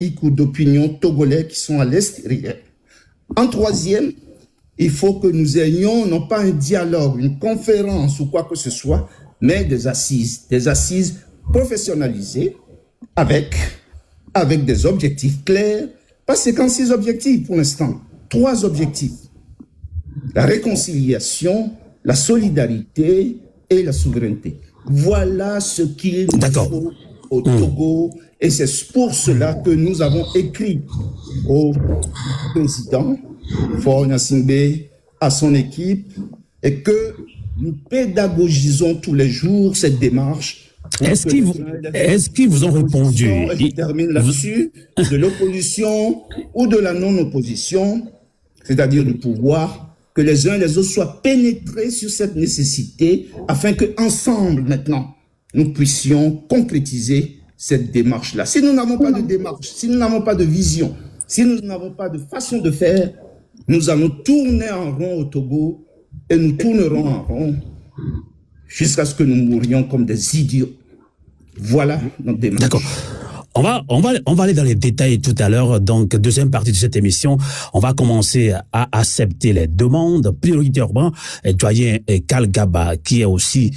ou d'opinion togolais qui sont à l'extérieur. En troisième, il faut que nous ayons non pas un dialogue, une conférence ou quoi que ce soit, mais des assises professionnalisées avec des objectifs clairs, pas 56 objectifs pour l'instant, 3 objectifs. La réconciliation, la solidarité et la souveraineté. Voilà ce qu'il nous faut au Togo et c'est pour cela que nous avons écrit au président Faure Gnassingbé, à son équipe et que nous pédagogisons tous les jours cette démarche. Est-ce qu'ils vous ont répondu? Je termine là-dessus, de l'opposition ou de la non-opposition, c'est-à-dire du pouvoir, que les uns et les autres soient pénétrés sur cette nécessité afin qu'ensemble, maintenant, nous puissions concrétiser cette démarche-là. Si nous n'avons pas de démarche, si nous n'avons pas de vision, si nous n'avons pas de façon de faire, nous allons tourner en rond au Togo et nous tournerons en rond jusqu'à ce que nous mourions comme des idiots. Voilà notre démarche. D'accord. On va aller dans les détails tout à l'heure. Donc, deuxième partie de cette émission, on va commencer à accepter les demandes prioritairement. Doyen Kalgaba, qui est aussi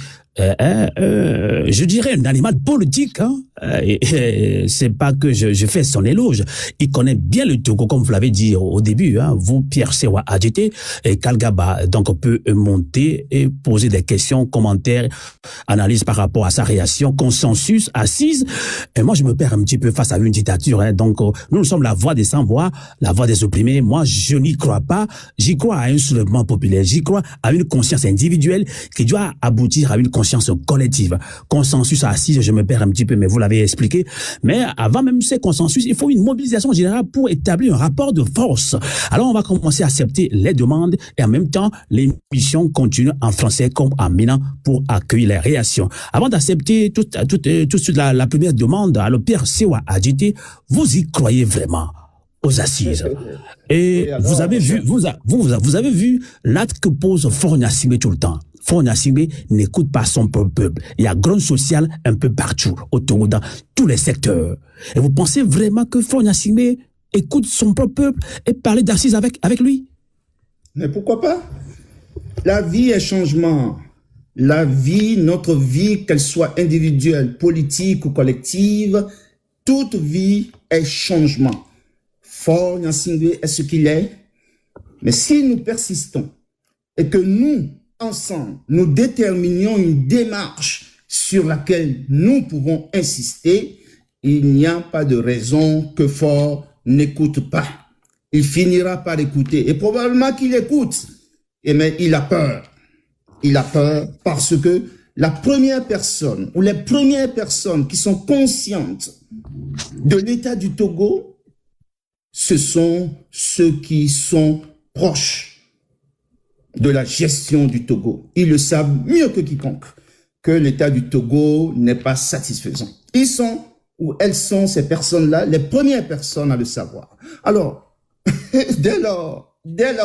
je dirais un animal politique, hein. C'est pas que je fais son éloge. Il connaît bien le Togo, comme vous l'avez dit au début, hein. Vous, Pierre Sewa Adjité, et Kalgaba, donc on peut monter et poser des questions, commentaires, analyse par rapport à sa réaction, consensus, assise. Et moi, je me perds un petit peu face à une dictature, hein. Donc, nous sommes la voix des sans-voix, la voix des opprimés. Moi, je n'y crois pas. J'y crois à un soulèvement populaire. J'y crois à une conscience individuelle qui doit aboutir à une conscience collective. Consensus assise, je me perds un petit peu, mais vous l'avez expliqué. Mais avant même ces consensus, il faut une mobilisation générale pour établir un rapport de force. Alors, on va commencer à accepter les demandes et en même temps, l'émission continue en français comme en minan pour accueillir les réactions. Avant d'accepter tout de suite la première demande, alors Pierre Sewa Adjité, vous y croyez vraiment aux assises? Et alors, vous avez vu l'acte que pose Faure Gnassingbé tout le temps. Faure Gnassingbé n'écoute pas son peuple. Il y a grogne sociale un peu partout, au Togo, dans tous les secteurs. Et vous pensez vraiment que Faure Gnassingbé écoute son peuple et parle d'assises avec lui? Mais pourquoi pas? La vie est changement. La vie, notre vie, qu'elle soit individuelle, politique ou collective, toute vie est changement. Faure Gnassingbé est ce qu'il est. Mais si nous persistons et que nous, ensemble, nous déterminions une démarche sur laquelle nous pouvons insister, il n'y a pas de raison que Faure n'écoute pas. Il finira par écouter. Et probablement qu'il écoute. Mais il a peur. Il a peur parce que la première personne ou les premières personnes qui sont conscientes de l'état du Togo, ce sont ceux qui sont proches de la gestion du Togo. Ils le savent mieux que quiconque que l'état du Togo n'est pas satisfaisant. Ils sont, ou elles sont, ces personnes-là, les premières personnes à le savoir. Alors, dès lors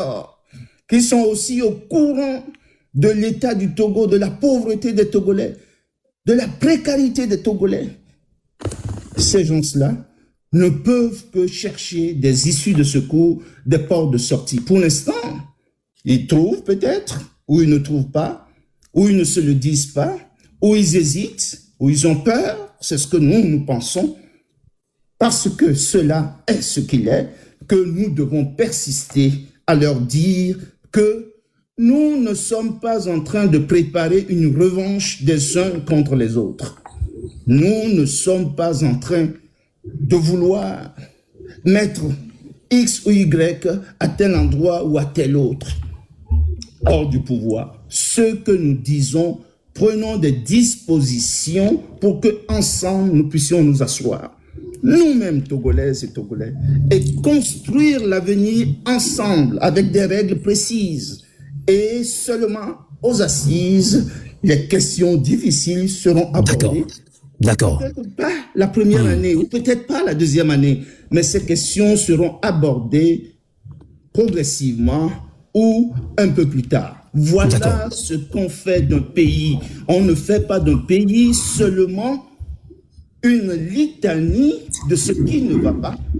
qu'ils sont aussi au courant de l'état du Togo, de la pauvreté des Togolais, de la précarité des Togolais, ces gens-là ne peuvent que chercher des issues de secours, des portes de sortie. Pour l'instant, ils trouvent peut-être, ou ils ne trouvent pas, ou ils ne se le disent pas, ou ils hésitent, ou ils ont peur. C'est ce que nous pensons, parce que cela est ce qu'il est, que nous devons persister à leur dire que nous ne sommes pas en train de préparer une revanche des uns contre les autres. Nous ne sommes pas en train de vouloir mettre X ou Y à tel endroit ou à tel autre hors du pouvoir. Ce que nous disons, prenons des dispositions pour que ensemble nous puissions nous asseoir, nous-mêmes Togolaises et Togolais, et construire l'avenir ensemble avec des règles précises. Et seulement aux assises, les questions difficiles seront abordées. D'accord. Peut-être pas la première année, ou peut-être pas la deuxième année, mais ces questions seront abordées progressivement ou un peu plus tard. Voilà ce qu'on fait d'un pays. On ne fait pas d'un pays seulement une litanie de ce qui ne va pas,